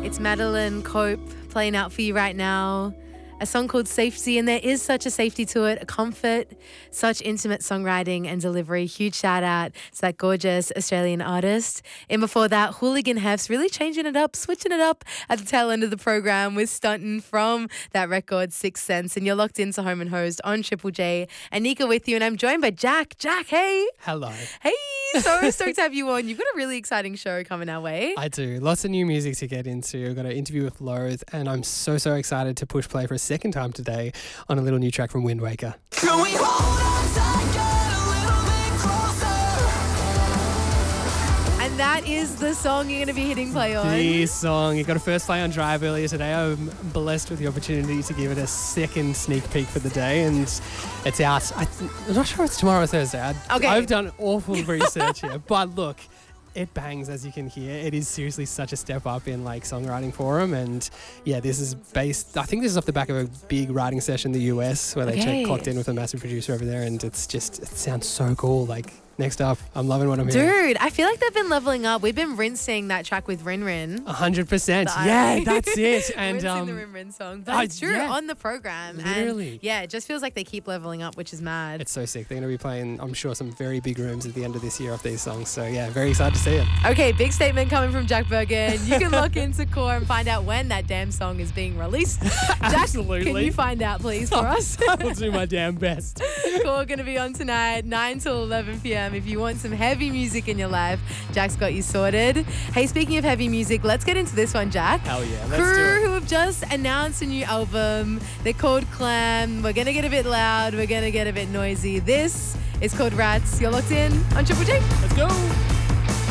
It's Madeline Cope playing out for you right now. A song called Safety, and there is such a safety to it, a comfort, such intimate songwriting and delivery. Huge shout out to that gorgeous Australian artist. And before that, Hooligan Hefs really changing it up, switching it up at the tail end of the program with Stuntin' from that record, Sixth Sense. And you're locked into Home and Host on Triple J. Anika with you, and I'm joined by Jack. Jack, hey. Hello. Hey, so stoked to have you on. You've got a really exciting show coming our way. I do. Lots of new music to get into. I've got an interview with Loathe, and I'm so excited to push play for a second time today on a little new track from Wind Waker. Can we hold on tight, get a little bit closer? And that is the song you're going to be hitting play on. This song, it got a first play on Drive earlier today. I'm blessed with the opportunity to give it a second sneak peek for the day, and it's out. I'm not sure if it's tomorrow or Thursday. Okay. I've done awful research here, but look, it bangs, as you can hear. It is seriously such a step up in like songwriting for him, and yeah, this is based. I think this is off the back of a big writing session in the US where they clocked in with a massive producer over there, and it sounds so cool. Like, next up, I'm loving what I'm hearing. Dude, I feel like they've been leveling up. We've been rinsing that track with Rin Rin. 100%. Yeah, that's it. And rinsing the Rin Rin song. But it's true, yeah. on the program. Literally. And yeah, it just feels like they keep leveling up, which is mad. It's so sick. They're going to be playing, I'm sure, some very big rooms at the end of this year off these songs. So yeah, very excited to see it. Okay, big statement coming from Jack Bergen. You can look into Core and find out when that damn song is being released. Jack, Absolutely. can you find out, please, for us? I'll do my damn best. Core going to be on tonight, 9 till 11 p.m. If you want some heavy music in your life, Jack's got you sorted. Hey, speaking of heavy music, let's get into this one, Jack. Hell yeah, let's do Crew, it. who have just announced a new album. They're called Clam. We're going to get a bit loud. We're going to get a bit noisy. This is called Rats. You're locked in on Triple J. Let's go.